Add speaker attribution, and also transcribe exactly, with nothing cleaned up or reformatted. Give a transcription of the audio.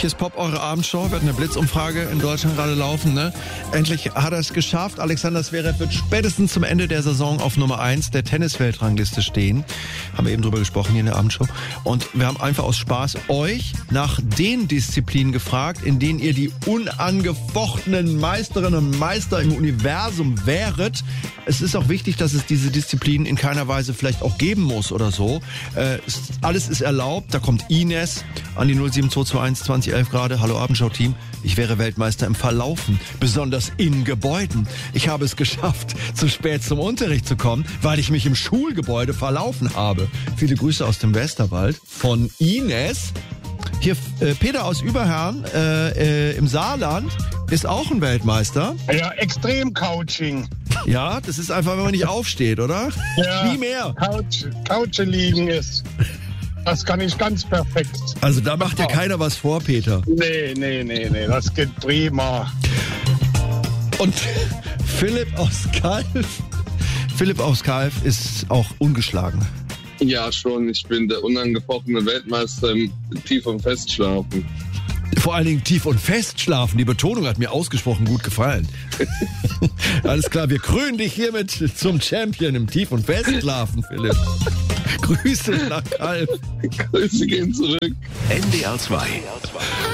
Speaker 1: Hier ist Pop, eure Abendshow. Wir hatten eine Blitzumfrage in Deutschland gerade laufen. Ne? Endlich hat er es geschafft. Alexander Zverev wird spätestens zum Ende der Saison auf Nummer eins der Tennisweltrangliste stehen. Haben wir eben drüber gesprochen hier in der Abendshow. Und wir haben einfach aus Spaß euch nach den Disziplinen gefragt, in denen ihr die unangefochtenen Meisterinnen und Meister im Universum wäret. Es ist auch wichtig, dass es diese Disziplinen in keiner Weise vielleicht auch geben muss oder so. Äh, es, alles ist erlaubt. Da kommt Ines an die null sieben zwei zwei eins zwanzig elf gerade. Hallo Abendshow-Team. Ich wäre Weltmeister im Verlaufen, besonders in Gebäuden. Ich habe es geschafft, zu spät zum Unterricht zu kommen, weil ich mich im Schulgebäude verlaufen habe. Viele Grüße aus dem Westerwald von Ines. Hier äh, Peter aus Überherrn äh, äh, im Saarland ist auch ein Weltmeister.
Speaker 2: Ja, Extrem-Couching.
Speaker 1: Ja, das ist einfach, wenn man nicht aufsteht, oder?
Speaker 2: Ja,
Speaker 1: Nie mehr.
Speaker 2: Couch, Couch liegen ist... Das kann ich ganz perfekt.
Speaker 1: Also da macht ja keiner was vor, Peter.
Speaker 2: Nee, nee, nee, nee, das geht prima.
Speaker 1: Und Philipp aus Kalf. Philipp aus Kalf ist auch ungeschlagen.
Speaker 3: Ja, schon. Ich bin der unangefochtene Weltmeister im Tief- und Festschlafen.
Speaker 1: Vor allen Dingen tief und fest schlafen. Die Betonung hat mir ausgesprochen gut gefallen. Alles klar, wir krönen dich hiermit zum Champion im Tief- und Festschlafen, Philipp. Grüße nach Kalf.
Speaker 3: Grüße gehen zurück.
Speaker 4: N D R zwei.